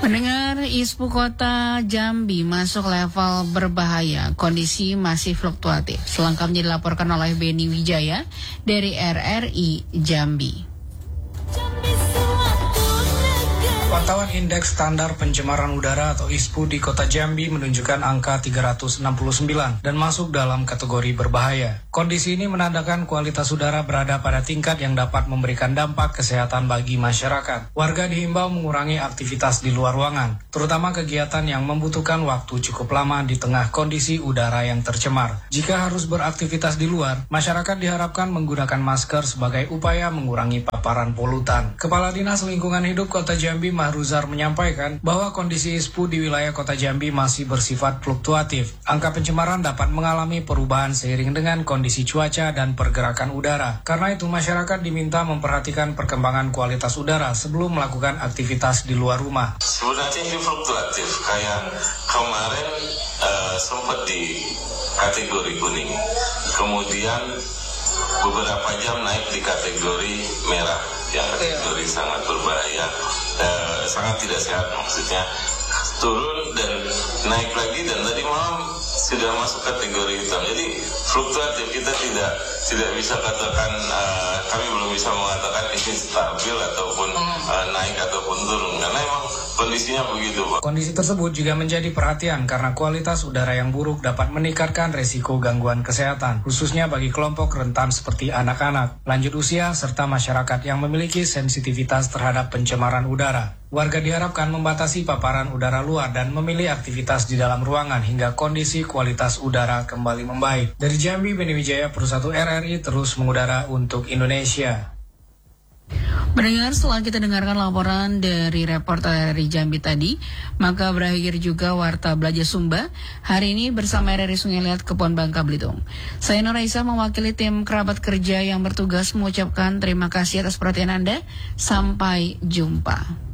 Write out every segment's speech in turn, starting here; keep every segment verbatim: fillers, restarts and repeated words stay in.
Mendengar ISPU Kota Jambi masuk level berbahaya, kondisi masih fluktuatif. Selengkapnya dilaporkan oleh Beni Wijaya dari R R I Jambi. Pantauan Indeks Standar Pencemaran Udara atau ISPU di Kota Jambi menunjukkan angka tiga ratus enam puluh sembilan dan masuk dalam kategori berbahaya. Kondisi ini menandakan kualitas udara berada pada tingkat yang dapat memberikan dampak kesehatan bagi masyarakat. Warga dihimbau mengurangi aktivitas di luar ruangan, terutama kegiatan yang membutuhkan waktu cukup lama di tengah kondisi udara yang tercemar. Jika harus beraktivitas di luar, masyarakat diharapkan menggunakan masker sebagai upaya mengurangi paparan polutan. Kepala Dinas Lingkungan Hidup Kota Jambi Mahruzar menyampaikan bahwa kondisi ISPU di wilayah Kota Jambi masih bersifat fluktuatif. Angka pencemaran dapat mengalami perubahan seiring dengan kondisi cuaca dan pergerakan udara. Karena itu masyarakat diminta memperhatikan perkembangan kualitas udara sebelum melakukan aktivitas di luar rumah. Sebenarnya ini fluktuatif, kayak kemarin uh, sempat di kategori kuning, kemudian beberapa jam naik di kategori merah, yang kategori sangat berbahaya. Uh, sangat tidak sehat, maksudnya turun dan naik lagi, dan tadi malam sudah masuk kategori hitam. Jadi fluktuatif, kita tidak tidak bisa katakan, uh, kami belum bisa mengatakan ini stabil ataupun uh, naik ataupun turun, karena emang kondisinya begitu, Pak. Kondisi tersebut juga menjadi perhatian karena kualitas udara yang buruk dapat meningkatkan resiko gangguan kesehatan, khususnya bagi kelompok rentan seperti anak-anak, lanjut usia, serta masyarakat yang memiliki sensitivitas terhadap pencemaran udara. Warga diharapkan membatasi paparan udara luar dan memilih aktivitas di dalam ruangan hingga kondisi kualitas udara kembali membaik. Dari Jambi, Beni Wijaya, Pro satu R R I terus mengudara untuk Indonesia. Mendengar setelah kita dengarkan laporan dari reporter R R I Jambi tadi, maka berakhir juga Warta Belajar Sumba hari ini bersama R R I Sungai Liat Kepon Bangka Belitung. Saya Nur Raisa mewakili tim kerabat kerja yang bertugas mengucapkan terima kasih atas perhatian Anda. Sampai jumpa.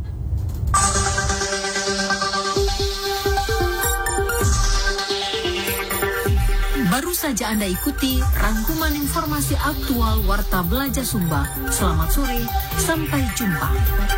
Baru saja Anda ikuti rangkuman informasi aktual Warta Belajar Sumba. Selamat sore, sampai jumpa.